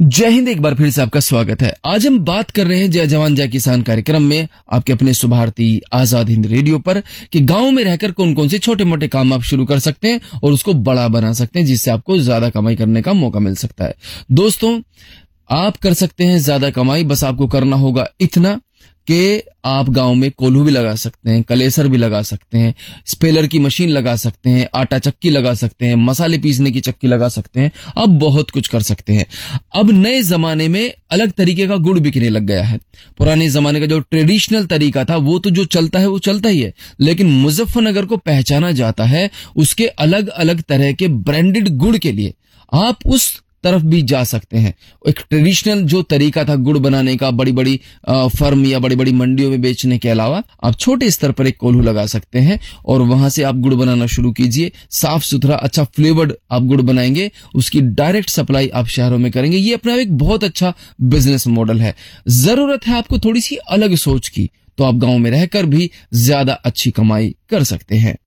जय हिंद। एक बार फिर से आपका स्वागत है। आज हम बात कर रहे हैं जय जवान जय किसान कार्यक्रम में आपके अपने सुभारती आजाद हिंद रेडियो पर कि गांव में रहकर कौन कौन से छोटे मोटे काम आप शुरू कर सकते हैं और उसको बड़ा बना सकते हैं, जिससे आपको ज्यादा कमाई करने का मौका मिल सकता है। दोस्तों, आप कर सकते हैं ज्यादा कमाई, बस आपको करना होगा इतना कि आप गांव में कोल्हू भी लगा सकते हैं, कलेसर भी लगा सकते हैं, स्पेलर की मशीन लगा सकते हैं, आटा चक्की लगा सकते हैं, मसाले पीसने की चक्की लगा सकते हैं। अब बहुत कुछ कर सकते हैं। अब नए जमाने में अलग तरीके का गुड़ बिकने लग गया है। पुराने जमाने का जो ट्रेडिशनल तरीका था वो तो जो चलता है वो चलता ही है, लेकिन मुजफ्फरनगर को पहचाना जाता है उसके अलग अलग तरह के ब्रांडेड गुड़ के लिए। आप उस तरफ भी जा सकते हैं। एक ट्रेडिशनल जो तरीका था गुड़ बनाने का, बड़ी बड़ी फर्म या बड़ी बड़ी मंडियों में बेचने के अलावा आप छोटे स्तर पर एक कोल्हू लगा सकते हैं और वहां से आप गुड़ बनाना शुरू कीजिए। साफ सुथरा अच्छा फ्लेवर्ड आप गुड़ बनाएंगे, उसकी डायरेक्ट सप्लाई आप शहरों में करेंगे। ये अपना एक बहुत अच्छा बिजनेस मॉडल है। जरूरत है आपको थोड़ी सी अलग सोच की, तो आप गांव में रहकर भी ज्यादा अच्छी कमाई कर सकते हैं।